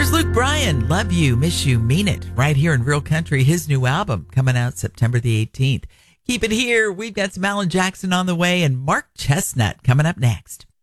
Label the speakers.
Speaker 1: Here's Luke Bryan, Love You, Miss You, Mean It, right here in Real Country, his new album coming out September the 18th. Keep it here. We've got some Alan Jackson on the way and Mark Chestnut coming up next.